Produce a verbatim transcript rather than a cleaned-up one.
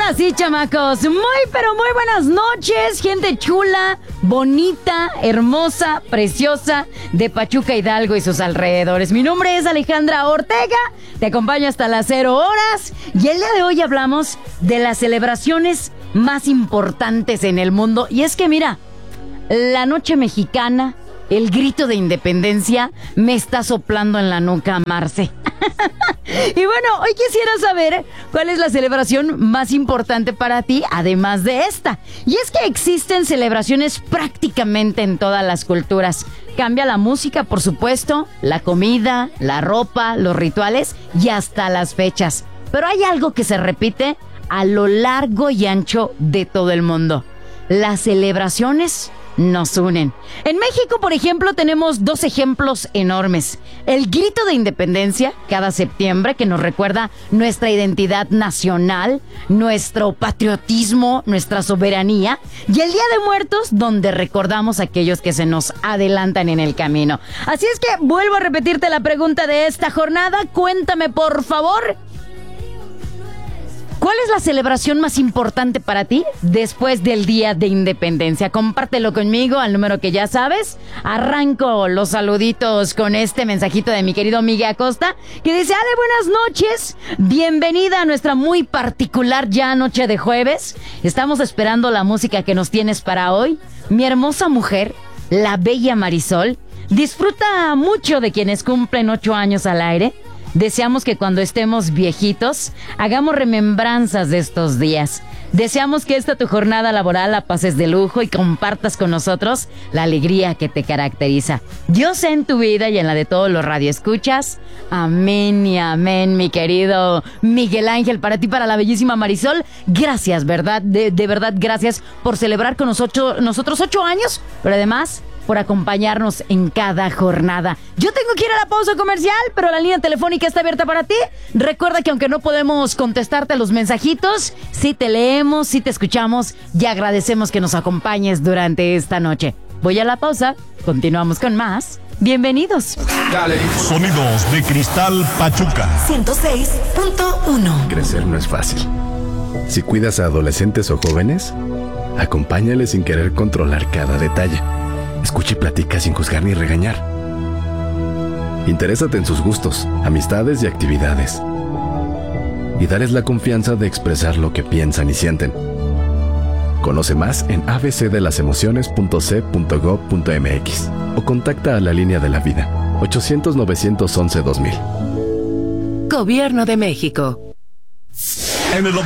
Ahora sí, chamacos, muy pero muy buenas noches, gente chula, bonita, hermosa, preciosa de Pachuca, Hidalgo y sus alrededores. Mi nombre es Alejandra Ortega, te acompaño hasta las cero horas y el día de hoy hablamos de las celebraciones más importantes en el mundo. Y es que mira, la noche mexicana, el grito de independencia me está soplando en la nuca, Marce. Y bueno, hoy quisiera saber cuál es la celebración más importante para ti, además de esta. Y es que existen celebraciones prácticamente en todas las culturas. Cambia la música, por supuesto, la comida, la ropa, los rituales y hasta las fechas. Pero hay algo que se repite a lo largo y ancho de todo el mundo. Las celebraciones nos unen. En México, por ejemplo, tenemos dos ejemplos enormes. El grito de independencia cada septiembre, que nos recuerda nuestra identidad nacional, nuestro patriotismo, nuestra soberanía. Y el Día de Muertos, donde recordamos a aquellos que se nos adelantan en el camino. Así es que vuelvo a repetirte la pregunta de esta jornada. Cuéntame, por favor, ¿cuál es la celebración más importante para ti después del Día de Independencia? Compártelo conmigo al número que ya sabes. Arranco los saluditos con este mensajito de mi querido Miguel Acosta, que dice: Ale, buenas noches, bienvenida a nuestra muy particular ya noche de jueves. Estamos esperando la música que nos tienes para hoy. Mi hermosa mujer, la bella Marisol, disfruta mucho de quienes cumplen ocho años al aire. Deseamos que cuando estemos viejitos hagamos remembranzas de estos días. Deseamos que esta tu jornada laboral la pases de lujo y compartas con nosotros la alegría que te caracteriza. Dios sea en tu vida y en la de todos los radioescuchas. Amén y amén, mi querido Miguel Ángel. Para ti, para la bellísima Marisol, gracias, ¿verdad? De, de verdad, gracias por celebrar con nosotros, nosotros ocho años, pero además por acompañarnos en cada jornada. Yo tengo que ir a la pausa comercial, pero la línea telefónica está abierta para ti. Recuerda que aunque no podemos contestarte los mensajitos, sí te leemos, sí te escuchamos y agradecemos que nos acompañes durante esta noche. Voy a la pausa, continuamos con más. Bienvenidos. Dale. Sonidos de Cristal Pachuca ciento seis punto uno. Crecer no es fácil. Si cuidas a adolescentes o jóvenes, acompáñales sin querer controlar cada detalle. Escucha y platica sin juzgar ni regañar. Interésate en sus gustos, amistades y actividades. Y dales la confianza de expresar lo que piensan y sienten. Conoce más en a b c de las emociones punto c punto gov punto m x o contacta a la línea de la vida ochocientos, novecientos once, dos mil. Gobierno de México. en el